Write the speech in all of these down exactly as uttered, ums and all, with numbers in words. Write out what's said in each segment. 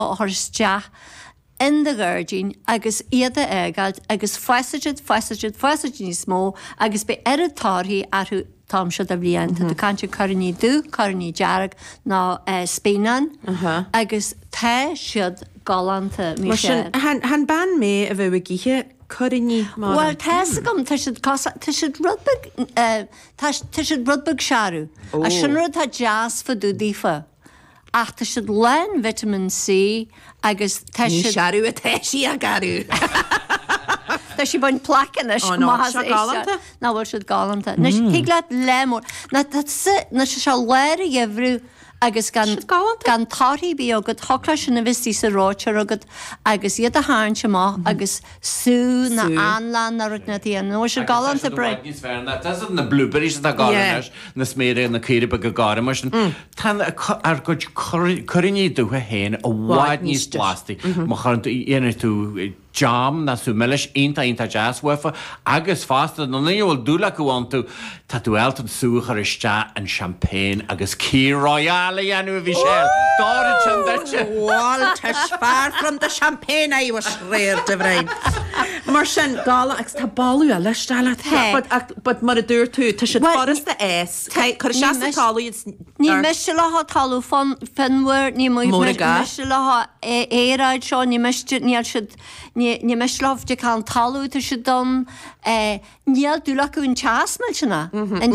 thuirsteach in de Virgin agus iad agad agus feisagid feisagid feisagid ní smó agus be editáí arú tám se a bblion Tá canse choní dú choní dearag ná Spéinan agus tá siad galanta mí Han ban mé a bheith giche choní Well tá gom tá si rudbeg tá si rudbeg seaú a sin ru tá jazz fa dúdífa. Ach tá siad len vitamin C agus tá seaú a teisi a garú. Tá si bain placin is galanta? ná bhfuil siad galanta. Na hiag leat lemór na na se se leir a dhéhrú agus gan gan táí bí agad thocla sin na bhistí sa rátear agad agus iad a háin se má agus sú na anlan na rud na tíana nó se galanta bre. na blueberries a gáis na smére na céire be go gáir mar Tá ar go choní dúthe héin a bháid níos plastí má chu ianaar tú jam na sú meis inta inta jazz wefa agus fásta na níol dúla goháin tú tá tú eltan súchar iste an champagne agus cí royale anú bhí sé Dáil te far from the champagne I was réir de bhrein. Mar sin gála agus tá balú a leistáile bud mar a dúir tú tá si forras de és chu se talú Ní me se le talú fan finhar ní mu me se le éráid seo ní meiste níl si ní meisláh de cá talú a si dom níl dúla goún teas me sinna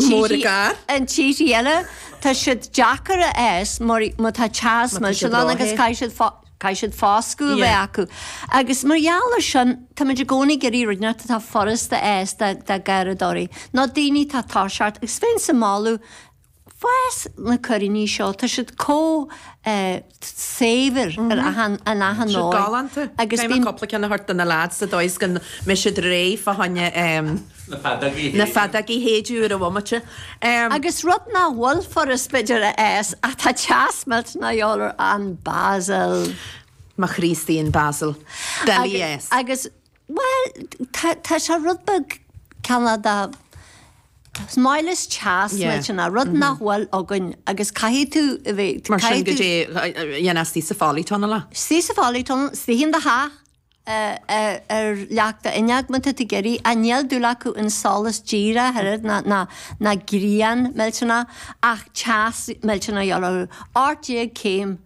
an tíí eile tá siad Jackar a és mar tá teas me se agus cai cai siad fáscú bheith acu. Agus marheallar sin tá meidir gcónaí gurí ruine tá forras de és de garadóí. Ná daoine tá táseart agus féin sa máú Fes na choní seo tá siad có séver an ahan nó galanta agus bí coppla cena hort an na lád sa dóis gan me siad réif a hanne na fadaí héadú a bhmate. Agus rud ná bhil for a spidir a és a tá teasmelt na jólar an Basel. Ma Christín Basel. Delí és. Agus, well, tá se rudbeg Canada Smiles chas yeah. Mechana rud mm-hmm. nachhfuil agan agus caihí tú a bheith mar sin go dé dhéana tí sa fálaí tána le. Sí sa fálaí tána stíhín de ha ar leachta ineagmanta tú geirí a níl dúla acu in sálas díra head na na na grían mechana ach chas mechana eolar áirtíag céim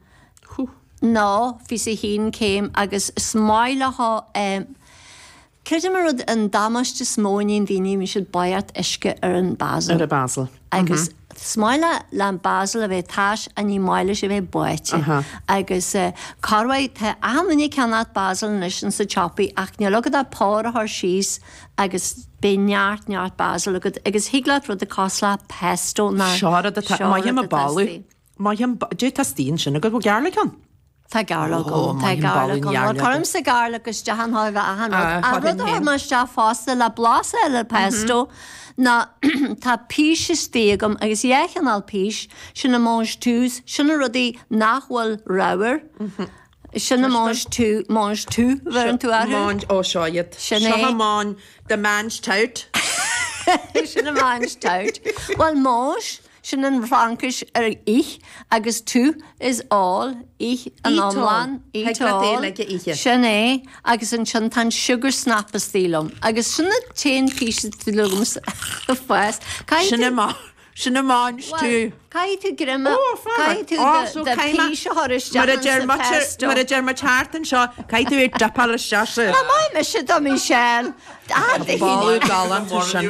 ná fi sa hín céim agus smaile ha Creidir mar rud an damáiste smóíon daoine mi siad baiart isce ar an Basel. Ar a Basel. Agus smáile le an Basel a bheith táis a ní máile sé bheith baite. Agus carhaid the ahamnaí ceannat Basel leis an sa chopaí ach ní lugad a pór a th síos agus bé neart neart Basel agad agus hiaglaat rud a cosla pesto na. Seára a maiham a balú. Maiham dé tastíon sin agad bh gearla can. Tá garla go Tá garla chum sa garla agus dehanthbh a han a rud mar te fásta le blasa le pesto na tá pís is tégam agus dhéchanál pís sin na máis túús sinna rudí nachhfuil rawer sinna máis tú máis tú bhar an tú máin ó seoiad sinna máin de máins tout sinna máins tout Well máis sin an Frankis ar ich agus tú is all ich an amlan sin é agus an sin tan sugar snap a stílum agus sinna té pí lums fes sinna má sinna máins tú Cai tú grimme cai tú pí sehoris mar a germa chartan seo cai tú ir dapal se Na mai me si do mí sé Báú galant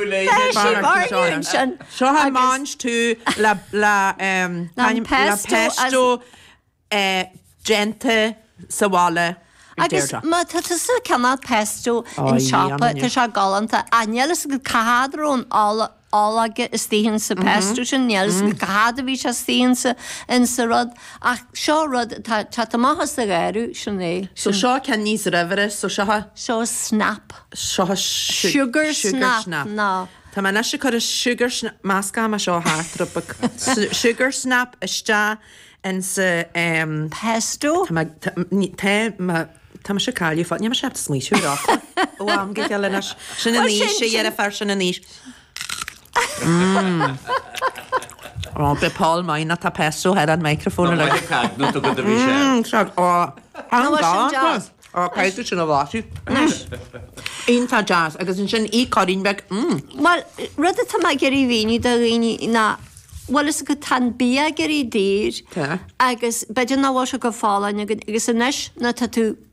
sin Seo ha máins tú le pesto gente saháile agus má tá sa ceanna pesto in siapa tá se galanta anelas go cadrón ála álaige is tíhann sa pesto sin nelas go cahada bhí se tíhansa in sa rud ach seo rud tá amachchas a gaiirú sin é. So seo cean níos rahire so seo seo snap seo sugar snap ná. Tá me se chu a sugar másca a seo hátrappa sugar snap iste in sa pesto Tá se cáú fá ne se smíisiúrá ó am go geile sinna níos sé dhéar a fer sinna níos. Ó be Paul maina tá peú ar an microfón le nó go a bhí sé. á á caiú sin bhhaú. Ítá jazz agus in sin í choínbeh Well rud tá mai geirí víní do rií na Well is go tan bí a geirí dír agus beidir náhá se go fálain agus in neis na tú